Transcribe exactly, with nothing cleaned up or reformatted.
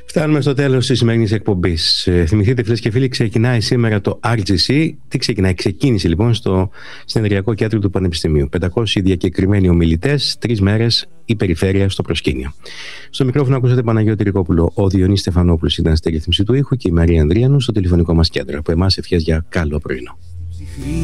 Φτάνουμε στο τέλος της σημερινής εκπομπής. Ε, θυμηθείτε, φίλες και φίλοι, ξεκινάει σήμερα το αρ τζι σι. Τι ξεκινάει? Ξεκίνησε λοιπόν στο Συνεδριακό Κέντρο του Πανεπιστημίου. πεντακόσιοι διακεκριμένοι ομιλητές, τρεις μέρες η περιφέρεια στο προσκήνιο. Στο μικρόφωνο ακούσατε Παναγιώτη Ρικόπουλο, ο Διονύσης Στεφανόπουλος ήταν στη ρύθμιση του ήχου και η Μαρία Ανδρίανου στο τηλεφωνικό μας κέντρο. Από εμάς ευχές για καλό πρωινό.